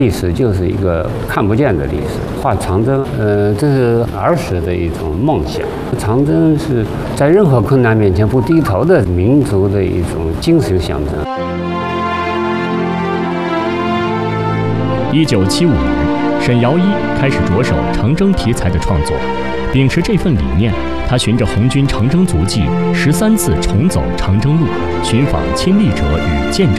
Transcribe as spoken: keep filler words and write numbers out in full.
历史就是一个看不见的历史，画长征，呃，这是儿时的一种梦想。长征是在任何困难面前不低头的民族的一种精神象征。 一九七五年，沈尧一开始着手长征题材的创作，秉持这份理念，他循着红军长征足迹，十三次重走长征路，寻访亲历者与见证